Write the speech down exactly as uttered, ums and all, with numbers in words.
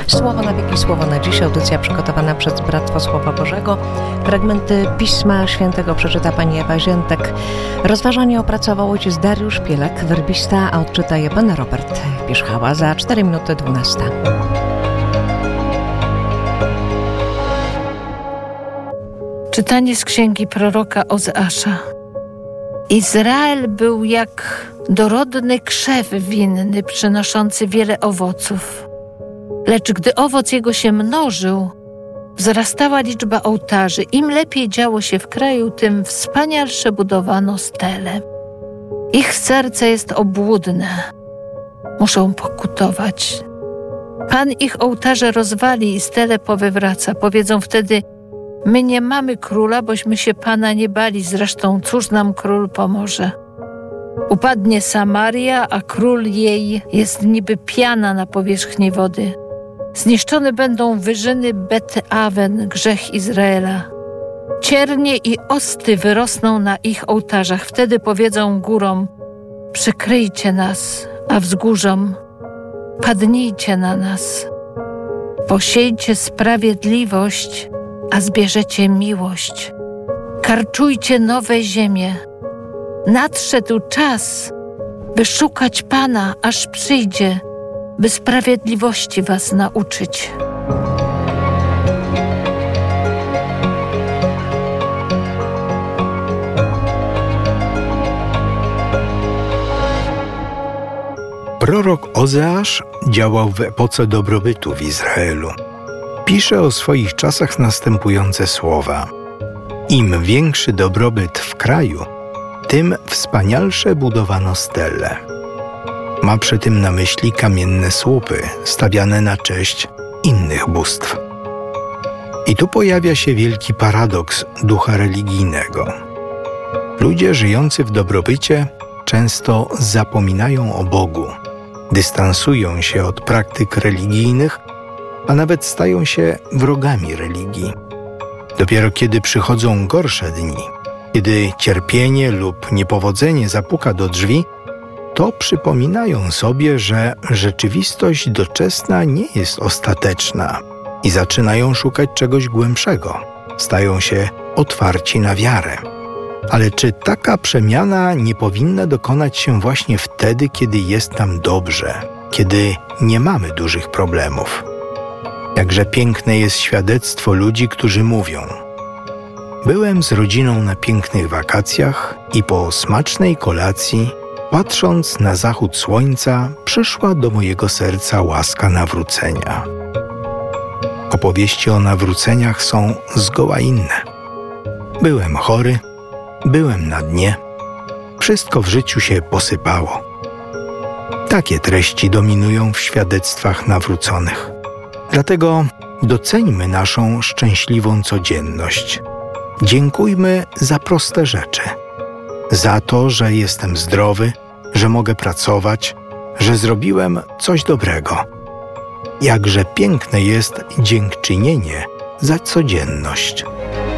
Słowo na wieki, słowo na dziś. Audycja przygotowana przez Bractwo Słowa Bożego. Fragmenty Pisma Świętego przeczyta pani Ewa Ziętek. Rozważanie opracował ojciec Dariusz Pielek, werbista, a odczyta je pan Robert Pierzchała. Za cztery minuty dwunasta. Czytanie z księgi proroka Ozeasza. Izrael był jak dorodny krzew winny, przynoszący wiele owoców. Lecz gdy owoc jego się mnożył, wzrastała liczba ołtarzy. Im lepiej działo się w kraju, tym wspanialsze budowano stele. Ich serce jest obłudne. Muszą pokutować. Pan ich ołtarze rozwali i stele powywraca. Powiedzą wtedy: my nie mamy króla, bośmy się Pana nie bali, zresztą cóż nam król pomoże. Upadnie Samaria, a król jej jest niby piana na powierzchni wody. Zniszczone będą wyżyny Bet-Awen, grzech Izraela. Ciernie i osty wyrosną na ich ołtarzach. Wtedy powiedzą górom: przykryjcie nas, a wzgórzom: padnijcie na nas. Posiejcie sprawiedliwość, a zbierzecie miłość. Karczujcie nowe ziemie. Nadszedł czas, by szukać Pana, aż przyjdzie, by sprawiedliwości was nauczyć. Prorok Ozeasz działał w epoce dobrobytu w Izraelu. Pisze o swoich czasach następujące słowa: im większy dobrobyt w kraju, tym wspanialsze budowano stele. Ma przy tym na myśli kamienne słupy stawiane na cześć innych bóstw. I tu pojawia się wielki paradoks ducha religijnego. Ludzie żyjący w dobrobycie często zapominają o Bogu, dystansują się od praktyk religijnych, a nawet stają się wrogami religii. Dopiero kiedy przychodzą gorsze dni, kiedy cierpienie lub niepowodzenie zapuka do drzwi, to przypominają sobie, że rzeczywistość doczesna nie jest ostateczna i zaczynają szukać czegoś głębszego. Stają się otwarci na wiarę. Ale czy taka przemiana nie powinna dokonać się właśnie wtedy, kiedy jest nam dobrze, kiedy nie mamy dużych problemów? Jakże piękne jest świadectwo ludzi, którzy mówią: byłem z rodziną na pięknych wakacjach i po smacznej kolacji, patrząc na zachód słońca, przyszła do mojego serca łaska nawrócenia. Opowieści o nawróceniach są zgoła inne. Byłem chory, byłem na dnie, wszystko w życiu się posypało. Takie treści dominują w świadectwach nawróconych. Dlatego doceńmy naszą szczęśliwą codzienność. Dziękujmy za proste rzeczy. Za to, że jestem zdrowy, że mogę pracować, że zrobiłem coś dobrego. Jakże piękne jest dziękczynienie za codzienność.